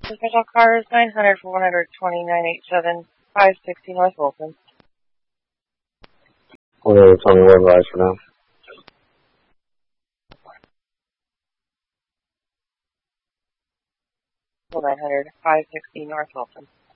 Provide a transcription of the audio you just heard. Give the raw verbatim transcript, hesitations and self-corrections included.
Official cars nine hundred for one hundred twenty-nine eighty-seven, five sixty North Wilson. Okay, tell me what advice for now. nine hundred, five sixty North Wilson.